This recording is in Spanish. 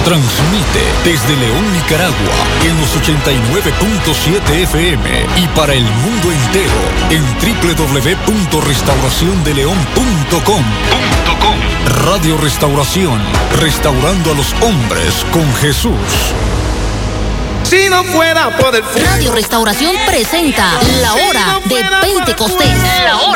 Transmite desde León, Nicaragua, en los 89.7 FM y para el mundo entero en www.restauraciondeleon.com. Radio Restauración, restaurando a los hombres con Jesús. Si no fuera por el Radio Restauración presenta La Hora de Pentecostés. La Hora